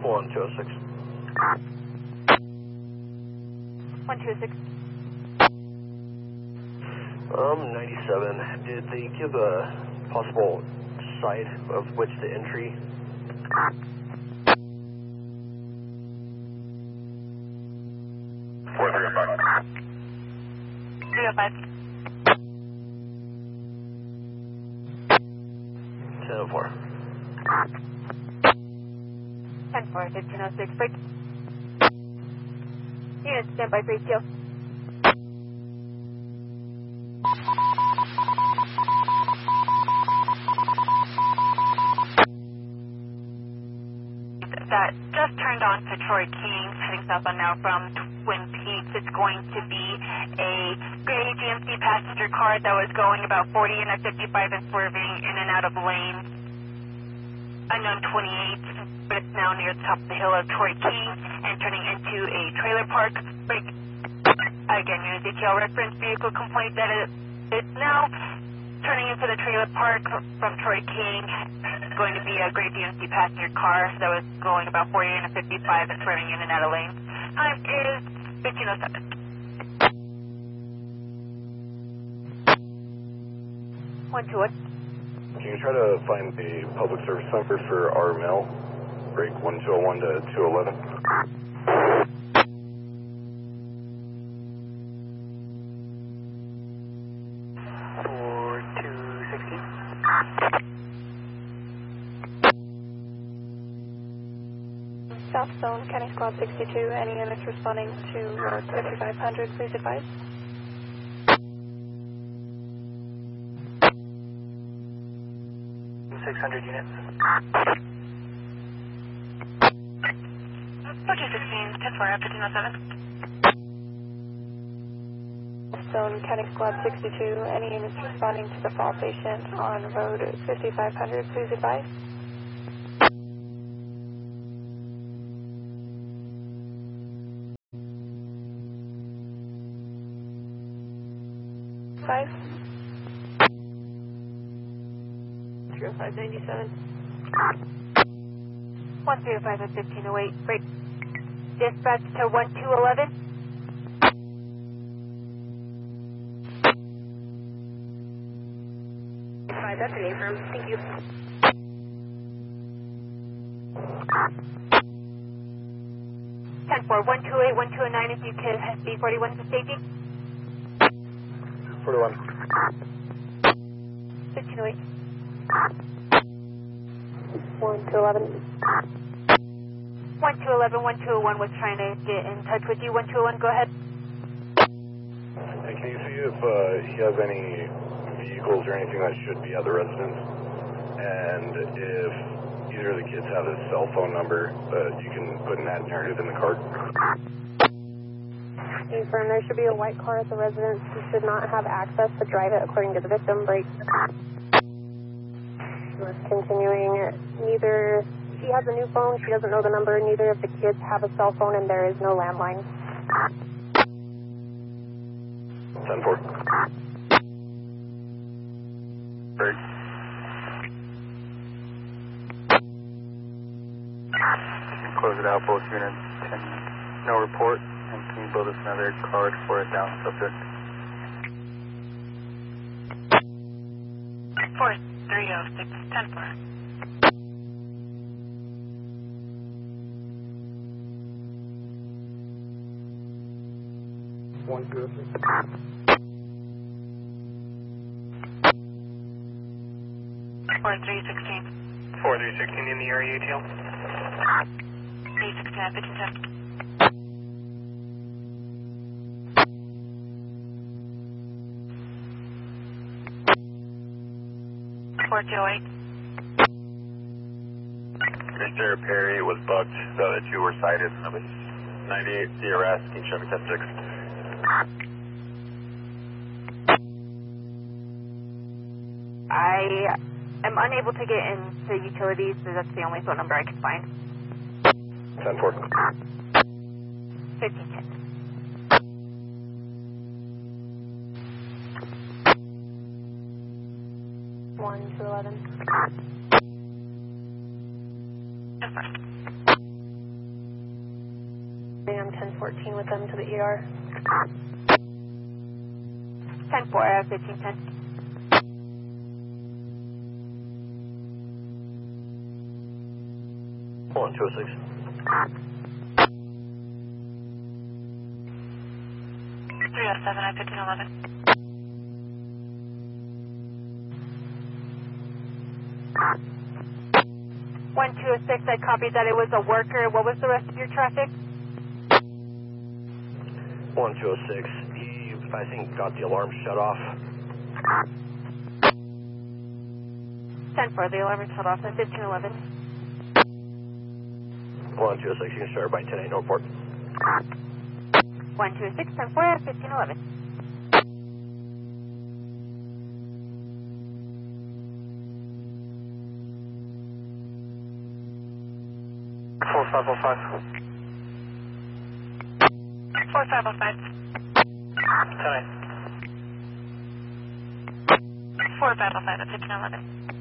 1206. 1206. 97. Did they give a possible site of which to entry? Four, 305. 305. 10-4. 10-4, 1506. Break. Unit standby for ATO. That just turned on to Troy King, heading southbound now from Twin Peaks. It's going to be a gray GMC passenger car that was going about 40 and a 55 and swerving in and out of lanes. Unknown 28, but it's now near the top of the hill of Troy King and turning into a trailer park. Break. Again, unit detail reference vehicle complaint that it's now turning into the trailer park from Troy King. Going to be a gray GMC passenger car that was going about 40 and a 55 and swerving in and out of lanes. Time is 1507. 121. Can you try to find the public service number for our mail? Break 1201 to 211. 4216. South Zone, County Squad 62, any units responding to road 5500, please advise. Units. 4216, 10-4, 1507. Zone, County Squad 62, any units responding to the fall patient on road 5500, please advise. Five. 0597. 105 at 1508. Break. Dispatch to 1211. That's an affirm. Thank you. 10-4, 128, 129, if you could be 41 to safety. 41. 1508. 1211. 1211, 1201 was trying to get in touch with you. 1211, go ahead. Hey, can you see if he has any vehicles or anything that should be at the residence? And if either of the kids have his cell phone number, you can put in that narrative in the card. Confirm there should be a white car at the residence. He should not have access to drive it according to the victim. Break. We're continuing. Neither she has a new phone, she doesn't know the number, neither of the kids have a cell phone, and there is no landline. 10-4. Break. Close it out, both units. No report. And can you build us another card for a down subject? 4306, 10-4. One good. 4316. 4316 in the area, ATL. 316 at 1510. 4208. Mr. Perry was booked, so the two were cited. Number 98 DRS, King Chevy 106. I am unable to get into utilities, so that's the only phone number I can find. 10-4. 1510. 1 to 11. 10-4. alarm 1014 with them to the ER. 10-4, 1510. Hold on, 206. 307, 1511. 1206, I copied that it was a worker. What was the rest of your traffic? 1206. He, I think, got the alarm shut off. 10-4, the alarm is shut off at 1511. 1206, you can start by 10-8, no report. 126, 10-4, 1511. 4505. 4505. 10-8. 4505 at 1511.